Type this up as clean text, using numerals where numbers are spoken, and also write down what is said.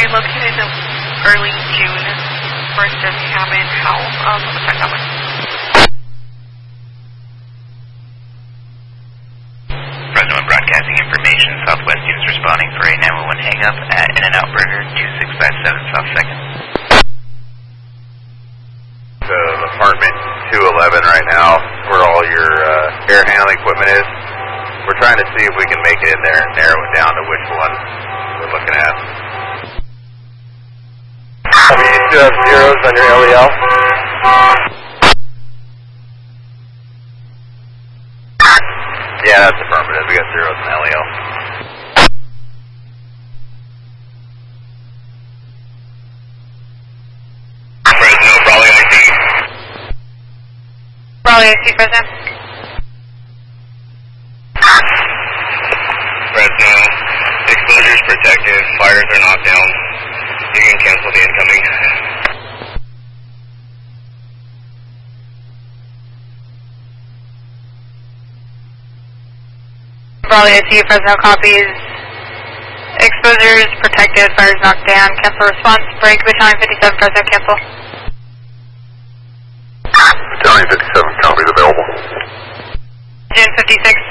They located in early June. First of cabin, how affect that one? Fresno broadcasting information. Southwest team is responding for a 911 hang-up at In-N-Out Burger, 2657 South 2nd. The apartment 211 right now, where all your air handling equipment is. We're trying to see if we can make it in there and narrow it down to which one we're looking at. You still have zeros on your LEL? Yeah, that's affirmative. We got zeros in LEL. Fresno, Raleigh IC. Raleigh IC, Fresno. Fresno, exposure's protected, fires are not down. You can cancel the incoming. Raleigh IC, Fresno copies. Exposure is protected, fires knocked down. Cancel response. Break Battalion 57, Fresno, cancel. Battalion 57, copies available. June 56.